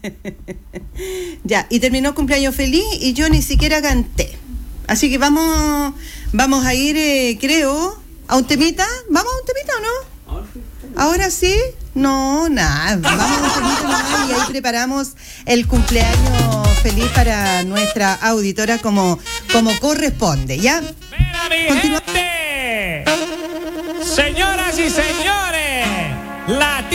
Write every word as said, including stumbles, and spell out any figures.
Ya, y terminó cumpleaños feliz y yo ni siquiera canté. Así que vamos, vamos a ir, eh, creo, a un temita. ¿Vamos a un temita o no? ¿Ahora sí? No, nada. Vamos a un temita nomás y ahí preparamos el cumpleaños feliz para nuestra auditora como, como corresponde, ¿ya? ¡Mira, mi gente! Señoras y señores, la